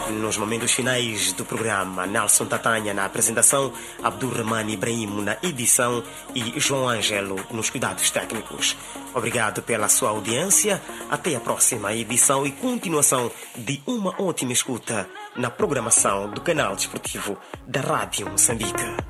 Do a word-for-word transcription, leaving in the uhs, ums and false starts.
Nos momentos finais do programa, Nelson Tatanha na apresentação, Abdurrahman Ibrahim na edição e João Ângelo nos cuidados técnicos. Obrigado pela sua audiência. Até a próxima edição e continuação de uma ótima escuta na programação do canal desportivo da Rádio Moçambique.